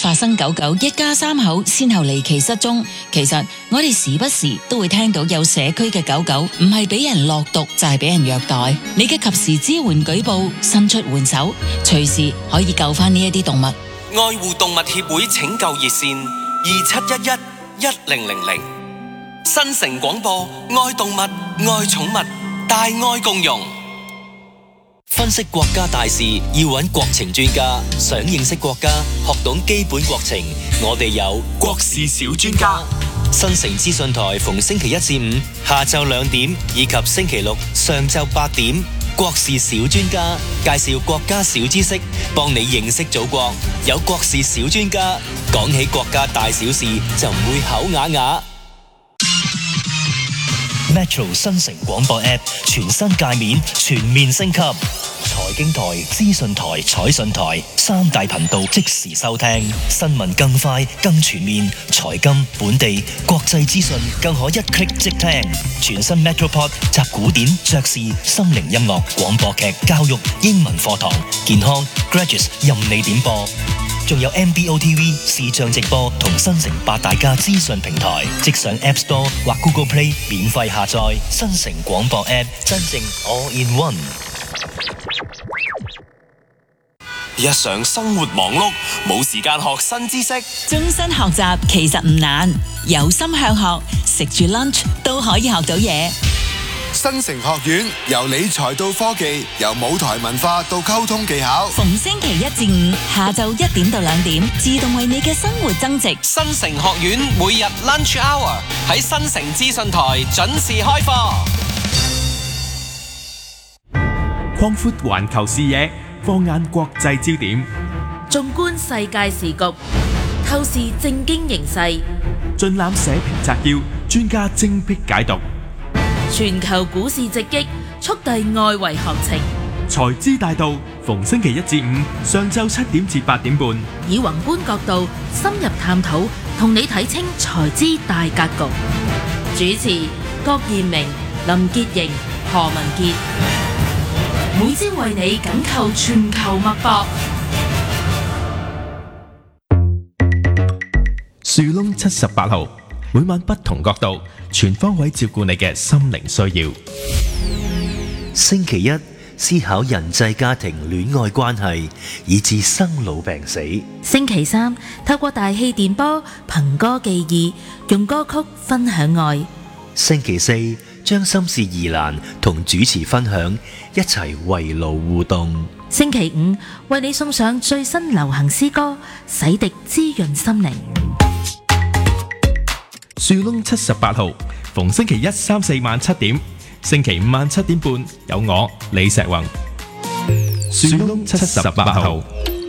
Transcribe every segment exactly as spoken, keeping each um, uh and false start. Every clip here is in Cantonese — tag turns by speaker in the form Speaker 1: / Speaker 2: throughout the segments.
Speaker 1: 發生狗狗一家三口先後離奇失蹤。其實我哋時不時都會聽到有社區嘅狗狗唔係俾人落毒就係俾人虐待。你嘅及時支援舉報，伸出援手，隨時可以救翻呢一啲動物。
Speaker 2: 愛護動物協會拯救熱線二七一一一零零零。新城廣播，愛動物愛寵物，大愛共融。分析國家大事要揾國情專家，想認識國家，學懂基本國情，我哋有國事小專家。新城資訊台逢星期一至五下晝兩點以及星期六上晝八點，國事小專家介紹國家小知識，幫你認識祖國。有國事小專家，講起國家大小事就唔會口啞啞。Metro 新城廣播 App 全新界面，全面升級，財經台、資訊台、彩訊台三大頻道即時收聽，新聞更快更全面，財金、本地、國際資訊更可一 click 即聽。全新 Metropod 集古典、爵士、心靈音樂、廣播劇、教育、英文課堂、健康、Graduates 任你點播。仲有 M B O T V 視像直播同新城八大家資訊平台，即上 App Store 或 Google Play 免費下載新城廣播 App， 真正 All in One。日常生活忙碌，冇時間學新知識。
Speaker 1: 終身學習其實唔難，有心向學，食住 lunch 都可以學到嘢。
Speaker 3: 新城學院由理財到科技，由舞台文化到溝通技巧，
Speaker 1: 逢星期一至五下晝一點到兩點，自動為你嘅生活增值。
Speaker 2: 新城學院每日 lunch hour 喺新城資訊台準時開課，
Speaker 4: 擴闊環球視野，放眼國際焦點，
Speaker 5: 縱觀世界時局，透視政經形勢，
Speaker 4: 盡覽社評摘要，專家精闢解讀。
Speaker 5: 全球股市直擊，速遞外圍行情。
Speaker 4: 財資大道逢星期一至五上晝七點至八點半，
Speaker 5: 以宏觀角度深入探討，同你睇清財資大格局。主持郭彥明、林潔瑩、何文傑，每朝為你緊扣全球脈搏。
Speaker 4: 樹窿七十八號，每晚不同角度，全方位照顧你嘅心靈需要。
Speaker 6: 星期一思考人際家庭戀愛關係，以至生老病死。
Speaker 5: 星期三透過大氣電波憑歌寄意，用歌曲分享愛。
Speaker 6: 星期四將心事疑難同主持分享，一齊圍爐互動。
Speaker 5: 星期五為你送上最新流行詩歌，洗滌滋潤心靈。
Speaker 4: 樹窿七十八號，逢星期一、三、四晚七點，星期五晚七點半有我李石宏。樹窿七十八號，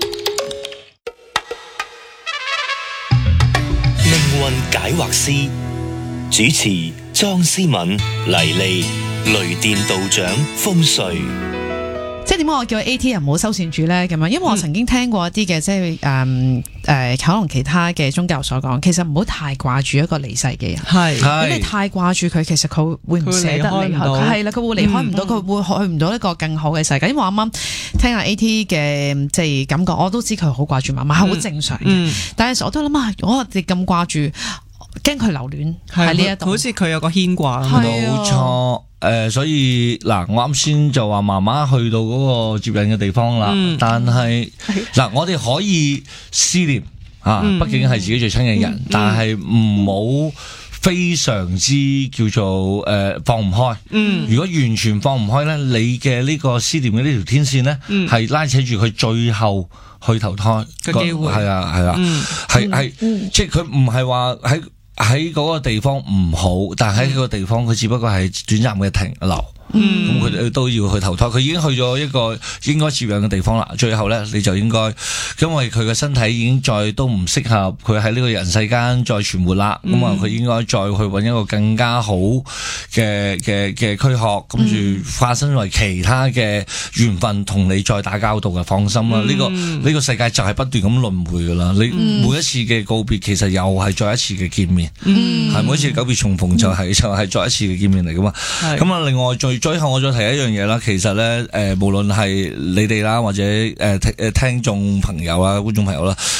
Speaker 6: 命運解惑師，主持莊思敏、黎莉、雷電道長風瑞。
Speaker 7: 即係點解我叫 A T 人唔好收線住咧？咁樣，因為我曾經聽過一啲嘅，即係誒誒，可能其他嘅宗教所講，其實唔好太掛住一個離世嘅人。係，如果你太掛住佢，其實佢會唔捨得離開。係啦，佢會離開唔到，佢、嗯、會去唔到一個更好嘅世界。因為我啱啱聽下 A T 嘅即係感覺，我都知佢好掛住媽媽，係好正常嘅。嗯嗯、但係我都諗下，我哋咁掛住，驚佢留戀喺呢一度，
Speaker 8: 好似佢有個牽掛。
Speaker 9: 冇錯。誒、呃，所以嗱，我啱先就話媽媽去到嗰個接引嘅地方啦，嗯、但係嗱，我哋可以思念啊，畢、嗯、竟係自己最親嘅人，嗯、但係唔好非常之叫做誒、呃、放唔開。嗯，如果完全放唔開咧，你嘅呢個思念嘅呢條天線咧，係、嗯、拉扯住佢最後去投胎嘅機會。係啊，係啊，係係、嗯，即係佢唔係話喺。喺嗰個地方唔好，但係喺嗰個地方佢只不過係短暫嘅停留。咁佢哋都要去投胎，佢已經去咗一個應該接養嘅地方啦。最後咧，你就應該，因為佢嘅身體已經再都唔適合佢喺呢個人世間再存活啦。咁啊、嗯，佢應該再去揾一個更加好嘅嘅嘅軀殼，跟住化身為其他嘅緣分，同你再打交道嘅。放心啦，呢、嗯這個呢、這個世界就係不斷咁輪迴噶啦。你每一次嘅告別，其實又係再一次嘅見面，係、嗯、每一次久別重逢就係、是、就係、是、再一次嘅見面嚟噶嘛。咁啊，另外最最後我再提一樣嘢啦，其實咧誒、呃，無論係你哋啦，或者誒誒、呃、聽眾朋友啦、觀眾朋友啦，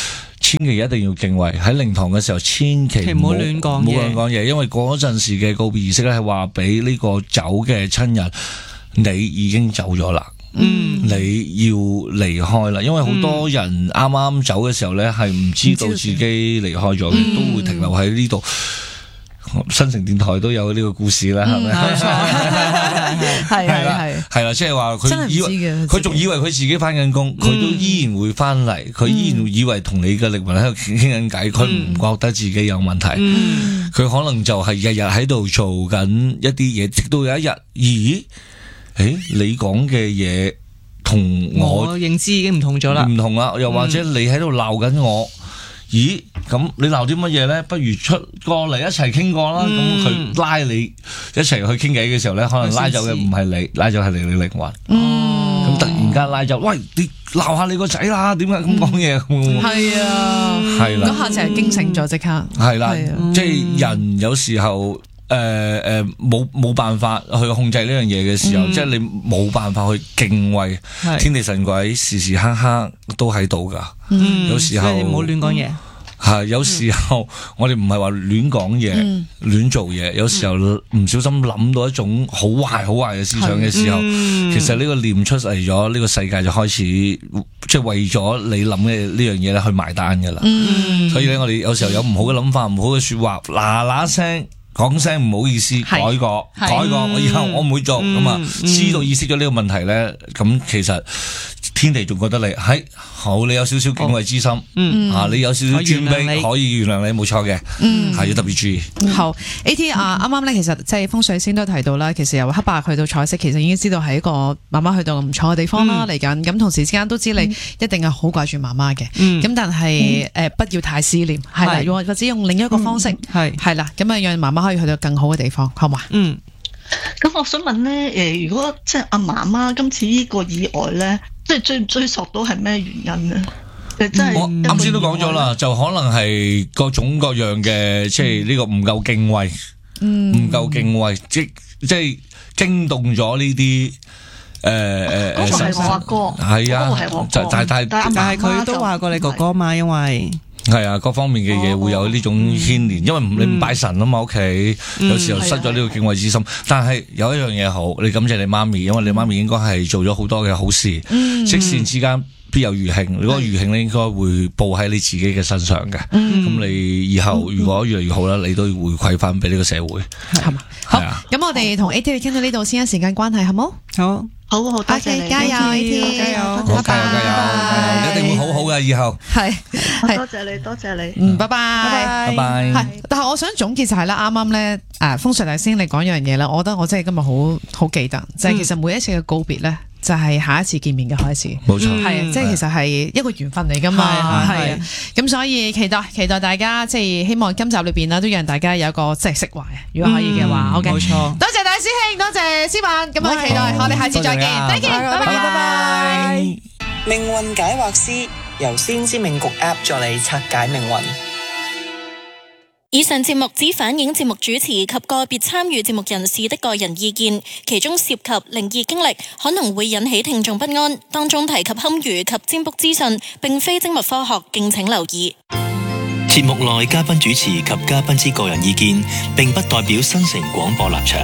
Speaker 9: 千祈一定要敬畏。喺靈堂嘅時候，千祈
Speaker 8: 唔好亂講嘢，
Speaker 9: 唔好亂講嘢，因為嗰陣時嘅告別儀式咧係話俾呢個走嘅親人，你已經走咗啦。嗯，你要離開啦，因為好多人啱啱走嘅時候咧，係唔知道自己離開咗嘅，嗯、都會停留喺呢度。新城電台都有呢個故事啦，係咪？冇錯，
Speaker 7: 係係
Speaker 9: 係啦，即係話佢以為佢仲以為佢自己翻緊工，佢都依然會翻嚟，佢依然以為同你嘅靈魂喺度傾緊偈，佢唔覺得自己有問題，佢可能就係日日喺度做緊一啲嘢，直到有一日，咦？誒，你講嘅嘢同我
Speaker 8: 認知已經唔同咗啦，唔
Speaker 9: 同啦，又或者你喺度鬧緊我。咦，咁你鬧啲乜嘢咧？不如出過嚟一齊傾過啦。咁佢、嗯、拉你一齊去傾偈嘅時候咧，可能拉走嘅唔係你，拉走係你嘅靈魂。哦，咁突然間拉走，喂，你鬧下你個仔啦，點解咁講嘢？
Speaker 7: 係啊，係啦，嗰下就係驚醒咗，即刻。係啦，
Speaker 9: 即係人有時候。誒誒，冇冇辦法去控制呢樣嘢嘅時候，嗯、即係你冇辦法去敬畏天地神鬼，時時刻刻都喺度噶。嗯、有時候
Speaker 8: 你唔好亂講嘢。
Speaker 9: 係有時候我哋唔係話亂講嘢、亂、嗯、做嘢，有時候唔小心諗到一種好壞、好壞嘅思想嘅時候，嗯、其實呢個念出嚟咗，呢、呢個世界就開始即係為咗你諗嘅呢樣嘢咧去埋單噶啦。嗯、所以咧，我哋有時候有唔好嘅諗法、唔好嘅說話，嗱嗱聲。講聲唔好意思，改過改過，我以後我唔會做咁啊。知道意識咗呢個問題咧，咁其實天地仲覺得你係好，你有少少敬畏之心，啊，你有少少尊卑，可以原諒你，冇錯嘅，係要特別注意。
Speaker 7: 好 ，A T 啊，啱啱咧，其實即係風水先都提到啦，其實由黑白去到彩色，其實已經知道係一個媽媽去到唔錯嘅地方啦，嚟緊。咁同時之間都知你一定係好掛住媽媽嘅，咁但係誒不要太思念，係啦，或者用另一個方式，係係啦，咁啊讓媽媽可以去到更好嘅地方，好嘛？嗯。
Speaker 10: 咁我想問咧，誒，如果即係阿媽媽今次呢個意外咧，即係追唔追溯到係咩原因咧？誒，真係
Speaker 9: 我啱先都講咗啦，就可能係各種各樣嘅，即係呢個唔夠敬畏，唔夠敬畏，即即係驚動咗呢啲。誒誒，
Speaker 10: 嗰個係我阿哥，
Speaker 9: 係啊，
Speaker 10: 就
Speaker 9: 但係
Speaker 8: 但係佢都話過你哥哥嘛，因為。
Speaker 9: 係啊，各方面嘅嘢會有呢種牽連，因為你唔拜神啊嘛，屋企有時候失咗呢個敬畏之心。但係有一樣嘢好，你感謝你媽咪，因為你媽咪應該係做咗好多嘅好事，積善之間必有餘慶。嗰個餘慶咧應該會報喺你自己嘅身上嘅。咁你以後如果越嚟越好啦，你都會回饋翻俾呢個社會。係嘛？好，
Speaker 7: 咁我哋同 A T 傾到呢度先，時間關係，好冇？
Speaker 8: 好。
Speaker 10: 好好，多謝你，
Speaker 7: 加油 A T，
Speaker 9: 加油，好，加油加油，你一定會好好嘅以後。
Speaker 7: 係，
Speaker 10: 多謝你，多謝你，
Speaker 7: 嗯，拜拜，
Speaker 9: 拜拜。
Speaker 7: 係，但係我想總結就係啦，啱啱咧，誒，風水大師你講一樣嘢啦，我覺得我真係今日好好記得，就係其實每一次嘅告別咧，就係下一次見面嘅開始。冇錯，係，即係其實係一個緣分嚟噶嘛，係啊，咁所以期待期待大家，即係希望今集裏邊啦，都讓大家有一個即係釋懷，如果可以嘅話，OK，冇錯，多謝大師兄，多謝思敏，咁我期待我哋下次再見，再見，拜拜，拜拜。
Speaker 11: 命運解惑師由先知命局 App 助你拆解命運。
Speaker 12: 以上節目只反映節目主持及個別參與節目人士的個人意見，其中涉及靈異經歷，可能會引起聽眾不安。當中提及堪輿及占卜資訊，並非精密科學，敬請留意。
Speaker 6: 節目內嘉賓主持及嘉賓之個人意見，並不代表新城廣播立場。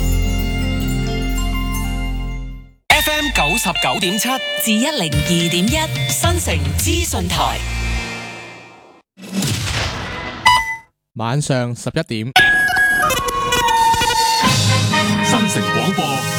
Speaker 2: F M 九十九點七
Speaker 1: 至一零二點一，新城資訊台。
Speaker 13: 晚上十一點。